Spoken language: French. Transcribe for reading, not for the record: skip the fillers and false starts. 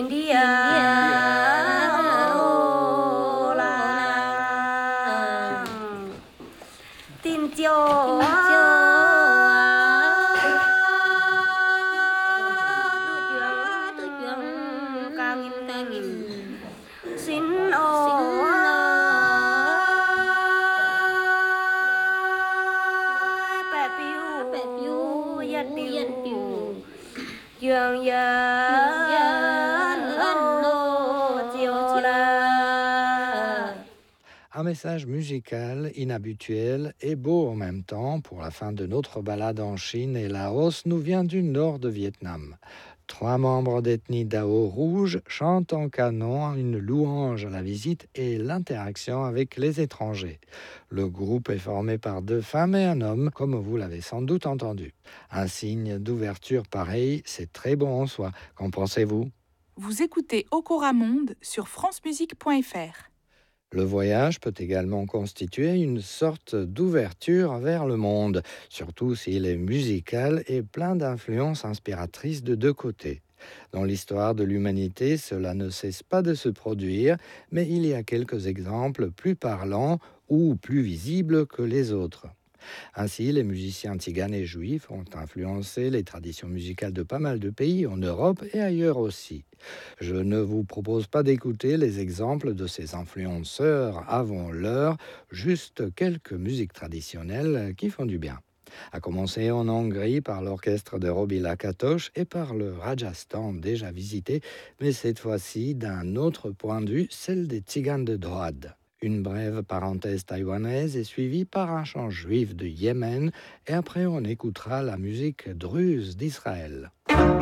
Un message musical inhabituel et beau en même temps. Pour la fin de notre balade en Chine et Laos, nous vient du nord de Vietnam. 3 membres d'ethnie Dao rouge chantent en canon une louange à la visite et l'interaction avec les étrangers. Le groupe est formé par 2 femmes et un homme, comme vous l'avez sans doute entendu. Un signe d'ouverture pareil, c'est très bon en soi. Qu'en pensez-vous ? Vous écoutez Okora Monde sur francemusique.fr. Le voyage peut également constituer une sorte d'ouverture vers le monde, surtout s'il est musical et plein d'influences inspiratrices de 2 côtés. Dans l'histoire de l'humanité, cela ne cesse pas de se produire, mais il y a quelques exemples plus parlants ou plus visibles que les autres. Ainsi, les musiciens tziganes et juifs ont influencé les traditions musicales de pas mal de pays en Europe et ailleurs aussi. Je ne vous propose pas d'écouter les exemples de ces influenceurs avant l'heure, juste quelques musiques traditionnelles qui font du bien. À commencer en Hongrie par l'orchestre de Robi Lakatosh et par le Rajasthan déjà visité, mais cette fois-ci d'un autre point de vue, celle des Tziganes de Droad. Une brève parenthèse taïwanaise est suivie par un chant juif de Yémen et après on écoutera la musique druze d'Israël.